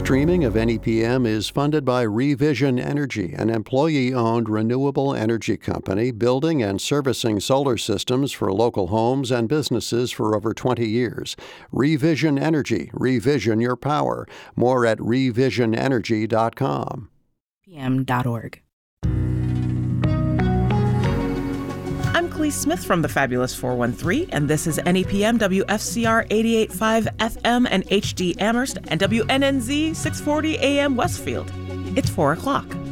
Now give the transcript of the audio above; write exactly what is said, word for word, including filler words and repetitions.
Streaming of N E P M is funded by Revision Energy, an employee-owned renewable energy company building and servicing solar systems for local homes and businesses for over twenty years. Revision Energy. Revision your power. More at revision energy dot com. p m dot org. I'm Clee Smith from the Fabulous four one three, and this is N E P M W F C R eighty-eight point five F M and H D Amherst and W N N Z six forty A M Westfield. It's four o'clock.